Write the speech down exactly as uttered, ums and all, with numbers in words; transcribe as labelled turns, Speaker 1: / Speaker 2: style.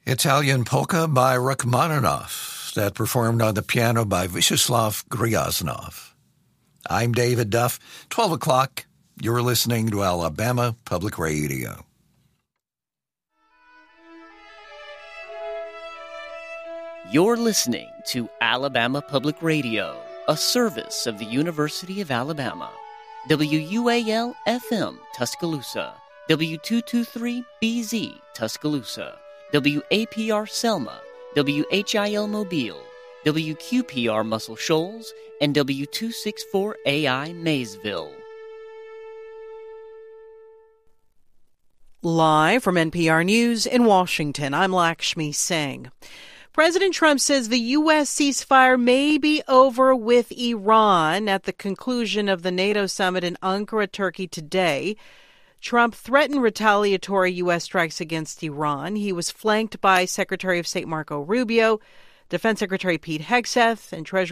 Speaker 1: Italian Polka by Rachmaninoff, that performed on the piano by Vyacheslav Gryaznov. I'm David Duff. twelve o'clock, you're listening to Alabama Public Radio.
Speaker 2: You're listening to Alabama Public Radio, a service of the University of Alabama. W U A L F M Tuscaloosa, W two twenty-three B Z Tuscaloosa, W A P R Selma, W H I L Mobile, W Q P R Muscle Shoals, and W two sixty-four A I Maysville.
Speaker 3: Live from N P R News in Washington, I'm Lakshmi Singh. President Trump says the U S ceasefire may be over with Iran at the conclusion of the NATO summit in Ankara, Turkey today. Trump threatened retaliatory U S strikes against Iran. He was flanked by Secretary of State Marco Rubio, Defense Secretary Pete Hegseth, and Treasury